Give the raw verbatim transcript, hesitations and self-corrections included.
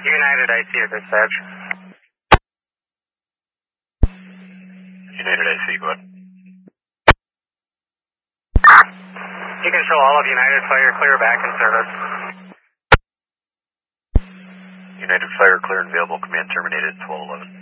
United I C or dispatch. United I C, go ahead. You can show all of United Fire clear back in service. United Fire clear and available, command terminated, twelve eleven.